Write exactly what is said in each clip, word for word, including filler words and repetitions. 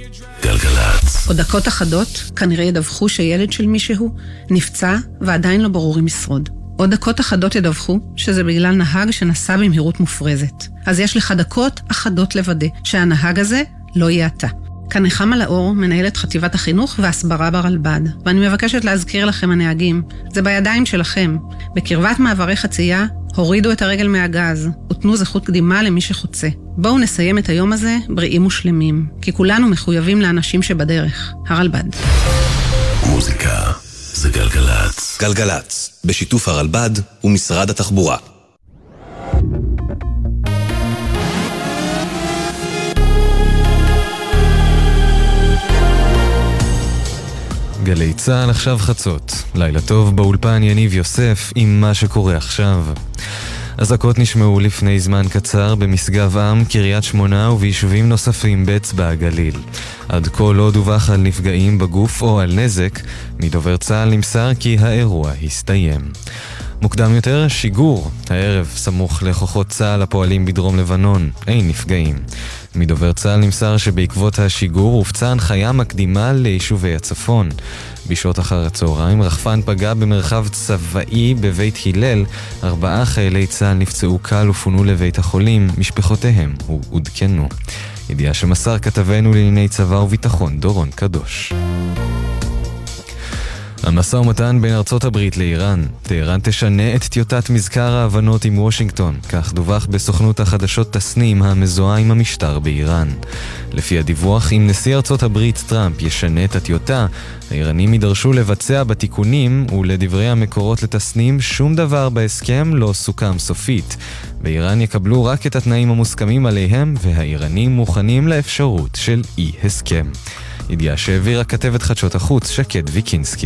גלגלצ. עוד דקות אחדות כנראה ידווחו שילד של מישהו נפצע ועדיין לא ברור אם ישרוד. עוד דקות אחדות ידווחו שזה בגלל נהג שנסע במהירות מופרזת. אז יש לך דקות אחדות לוודא שהנהג הזה לא יהיה אתה. כאן נחמה לאור, מנהלת חטיבת החינוך והסברה ברלב"ד. ואני מבקשת להזכיר לכם הנהגים, זה בידיים שלכם. בקרבת מעברי חצייה, הורידו את הרגל מהגז, ותנו זכות קדימה למי שחוצה. בואו נסיים את היום הזה בריאים ושלמים, כי כולנו מחויבים לאנשים שבדרך. הרלב"ד. מוזיקה זה גלגלצ. גלגלצ, בשיתוף הרלב"ד ומשרד התחבורה. גלי צהל עכשיו חצות. לילה טוב באולפן יניב יוסף עם מה שקורה עכשיו. אזעקות נשמעו לפני זמן קצר במשגב עם, קריית שמונה וביישובים נוספים באצבע הגליל. עד כה לא דווח על נפגעים בגוף או על נזק. מדובר צהל נמסר כי האירוע הסתיים. מוקדם יותר, שיגור, הערב סמוך לכוחות צהל הפועלים בדרום לבנון, אין נפגעים. מדובר צהל נמסר שבעקבות השיגור הופצה הנחיה מקדימה ליישובי הצפון. בשעות אחר הצהריים רחפן פגע במרחב צבאי בבית הלל, ארבעה חיילי צהל נפצעו קל ופונו לבית החולים, משפחותיהם הודכנו. ידיעה שמסר כתבנו לענייני צבא וביטחון דורון קדוש. המשא ומתן בין ארצות הברית לאיראן. טהרן תשנה את טיוטת מזכר ההבנות עם וושינגטון, כך דווח בסוכנות החדשות תסנים המזוהה עם המשטר באיראן. לפי הדיווח, אם נשיא ארצות הברית טראמפ ישנה את הטיוטה, האיראנים יידרשו לבצע בתיקונים, ולדברי המקורות לתסנים, שום דבר בהסכם לא סוכם סופית. באיראן יקבלו רק את התנאים המוסכמים עליהם, והאיראנים מוכנים לאפשרות של אי הסכם. ידיעה שהעבירה כתבת חדשות החוץ שקד ויקינסקי.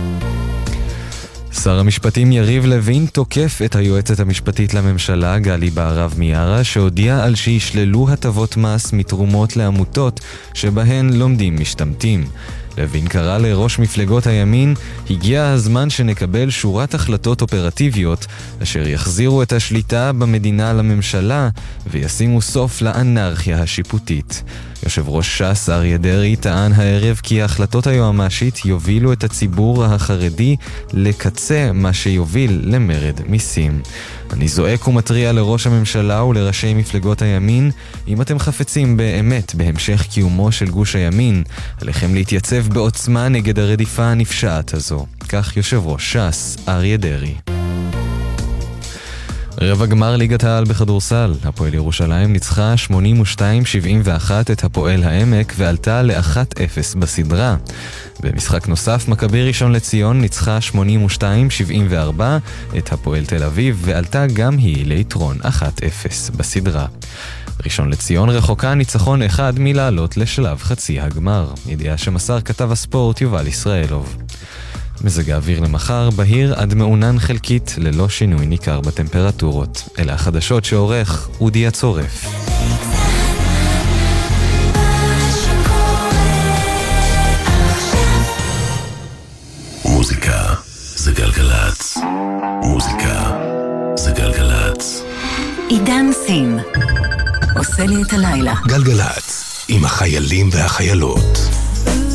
שר המשפטים יריב לוין תוקף את היועצת המשפטית לממשלה גלי בהרב מיארה, שהודיעה על שישללו הטבות מס מתרומות לעמותות שבהן לומדים משתמטים. לוין קרא לראש מפלגות הימין, הגיע הזמן שנקבל שורת החלטות אופרטיביות אשר יחזירו את השליטה במדינה לממשלה וישימו סוף לאנרכיה השיפוטית. יושב ראש ש"ס אריה דרעי טען הערב כי ההחלטות היועמ"שית יובילו את הציבור החרדי לקצה, מה שיוביל למרד מיסים. אני זועק ומטריע לראש הממשלה ולראשי מפלגות הימין, אם אתם חפצים באמת בהמשך קיומו של גוש הימין, עליכם להתייצב בעוצמה נגד הרדיפה הנפשעת הזו. כך יושב ראש ש"ס אריה דרעי. רבע גמר ליגת העל בכדורסל. הפועל ירושלים ניצחה שמונים ושתיים שבעים ואחת את הפועל העמק ועלתה ל-אחת אפס בסדרה. במשחק נוסף, מכבי ראשון לציון ניצחה שמונים ושתיים שבעים וארבע את הפועל תל אביב ועלתה גם היא ליתרון אחת אפס בסדרה. ראשון לציון רחוקה ניצחון אחד מלעלות לשלב חצי הגמר. ידיעה שמסר כתב הספורט יובל ישראלוב. מזג האוויר למחר בהיר עד מעונן חלקית ללא שינוי ניכר בטמפרטורות. אלה החדשות שעורך אודי הצורף. מוזיקה זה גלגלצ. מוזיקה זה גלגלצ. עידן סין עושה לי את הלילה. גלגלצ עם החיילים והחיילות.